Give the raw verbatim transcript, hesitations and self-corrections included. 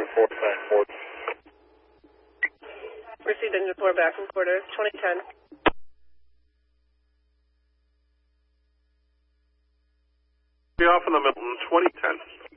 four, back four. Received engine four back in quarters, twenty ten. Be off in the Milton, twenty ten.